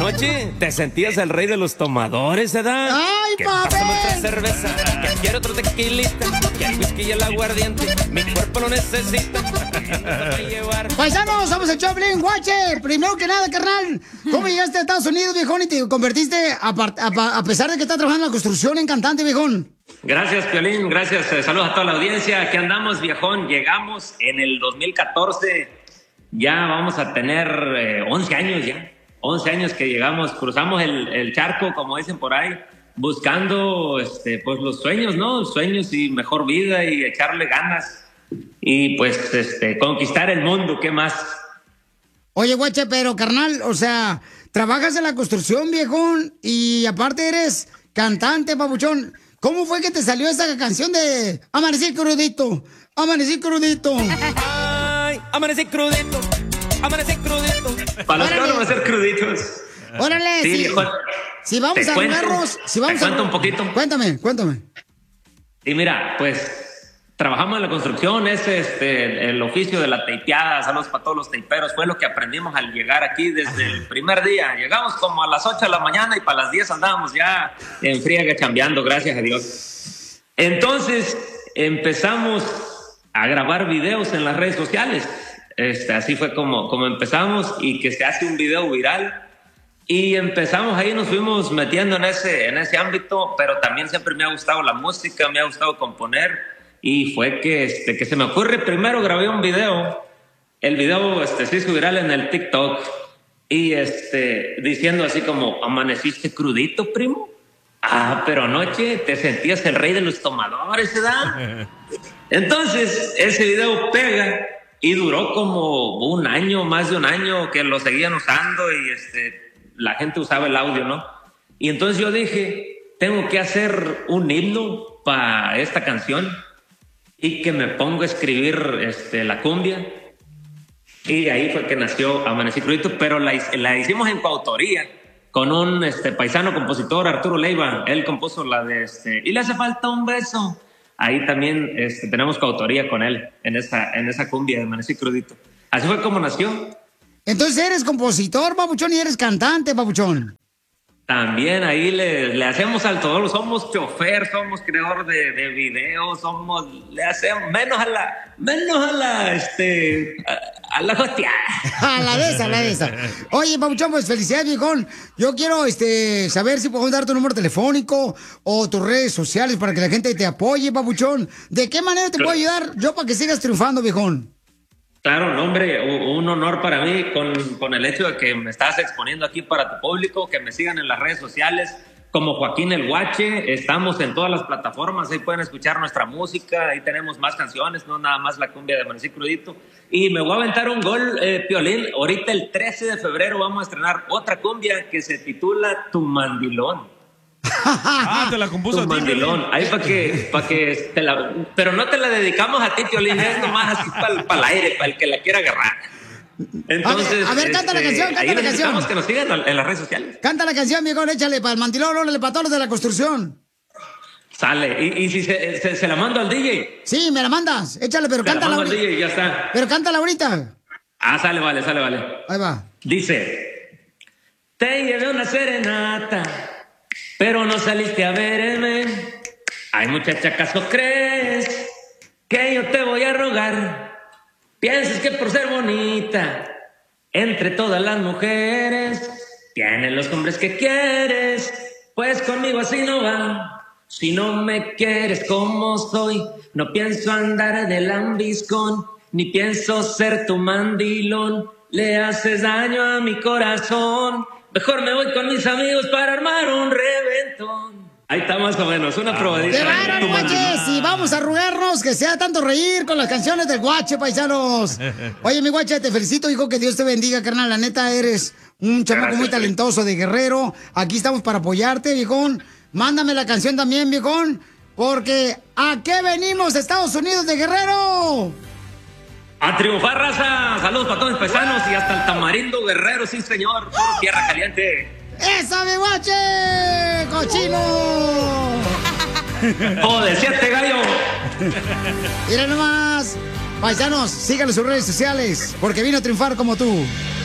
anoche te sentías el rey de los tomadores, ¿verdad? ¡Ay, que papel! pásame otra cerveza, que quiero otro tequilita, que el whisky y el aguardiente, mi cuerpo lo necesita. Paisanos, somos el Choplin, guache. Primero que nada, carnal, ¿cómo llegaste a Estados Unidos, viejón, y te convertiste, a pesar de que estás trabajando en la construcción, en cantante, viejón? Gracias, Piolín, gracias, saludos a toda la audiencia. Aquí andamos, viejón, llegamos en el 2014, ya vamos a tener 11 años ya. 11 años que llegamos, cruzamos el charco, como dicen por ahí, buscando pues los sueños, ¿no? Sueños y mejor vida y echarle ganas y pues conquistar el mundo, ¿qué más? Oye, guache, pero carnal, o sea, trabajas en la construcción, viejón, y aparte eres cantante, papuchón. ¿Cómo fue que te salió esa canción de Amanecí crudito? Amanecí crudito. Ay, amanecí crudito. Amanecí crudito. Para los que van a ser cruditos. Órale, sí. Si vamos a arrugarnos, cuento un poquito. Cuéntame. Y mira, pues trabajamos en la construcción, es el oficio de la teipeada. Saludos para todos los teiperos. Fue lo que aprendimos al llegar aquí desde el primer día. Llegamos como a las 8 de la mañana y para las 10 andábamos ya en friega chambeando, gracias a Dios. Entonces empezamos a grabar videos en las redes sociales. Así fue como empezamos, y que se hace un video viral y empezamos ahí, nos fuimos metiendo en ese ámbito, pero también siempre me ha gustado la música, me ha gustado componer, y fue que se me ocurre, primero grabé un video, el video se hizo viral en el TikTok, y diciendo así como, ¿amaneciste crudito, primo? Ah, pero anoche te sentías el rey de los tomadores, ¿verdad? Entonces ese video pega. Y duró como un año, más de un año, que lo seguían usando y la gente usaba el audio, ¿no? Y entonces yo dije, tengo que hacer un himno para esta canción y que me pongo a escribir la cumbia. Y ahí fue que nació Amanecí Crudito, pero la hicimos en coautoría con un paisano compositor, Arturo Leiva. Él compuso la de Y le hace falta un beso. Ahí también tenemos coautoría con él en esa cumbia de Amanecí Crudito. Así fue como nació. Entonces eres compositor, papuchón, y eres cantante, papuchón. También ahí le hacemos al todo. Somos chofer, somos creador de videos, le hacemos menos a la hostia. A la de esa. Oye, papuchón, pues felicidades, viejón. Yo quiero saber si podemos dar tu número telefónico o tus redes sociales para que la gente te apoye, papuchón. ¿De qué manera te puedo ayudar yo para que sigas triunfando, viejón? Claro, no, hombre, un honor para mí con el hecho de que me estás exponiendo aquí para tu público, que me sigan en las redes sociales como Joaquín el Guache. Estamos en todas las plataformas, ahí pueden escuchar nuestra música, ahí tenemos más canciones, no nada más la cumbia de Amanecí Crudito. Y me voy a aventar un gol, Piolín, ahorita el 13 de febrero vamos a estrenar otra cumbia que se titula Tu Mandilón. Te la compuso a ti, Mandilón. Ahí para que pero no te la dedicamos a ti, Piolín, es nomás así para el aire, para el que la quiera agarrar. Entonces, a ver, canta la canción, canta la canción. Que nos sigan en las redes sociales. Canta la canción, viejón, échale para el mandilón, órale, para todos los de la construcción. Sale, y si se la mando al DJ. Sí, me la mandas, échale, pero cántala ahorita. DJ, ya está. Pero cántala ahorita. Sale, vale. Ahí va. Dice, te llevé una serenata, pero no saliste a verme. Ay, muchacha, ¿acaso crees que yo te voy a rogar? Piensas que por ser bonita, entre todas las mujeres, tienes los hombres que quieres, pues conmigo así no va. Si no me quieres como soy, no pienso andar de lambiscón, ni pienso ser tu mandilón. Le haces daño a mi corazón. Mejor me voy con mis amigos para armar un reventón. Ahí está más o menos, una probadita. ¡Qué bárbaro, guache! Si vamos a arrugarnos, que sea tanto reír con las canciones del guache, paisanos. Oye, mi guache, te felicito, hijo, que Dios te bendiga, carnal. La neta, eres un chamaco muy talentoso de Guerrero. Aquí estamos para apoyarte, viejón. Mándame la canción también, viejón. Porque ¿a qué venimos, Estados Unidos de Guerrero? A triunfar, raza. Saludos para todos mis paisanos y hasta el Tamarindo Guerrero, sí, señor. Tierra caliente. ¡Esa, mi guache! ¡Cochino! ¡Joder, siete gallo! Miren nomás. Paisanos, síganle sus redes sociales, porque vino a triunfar como tú.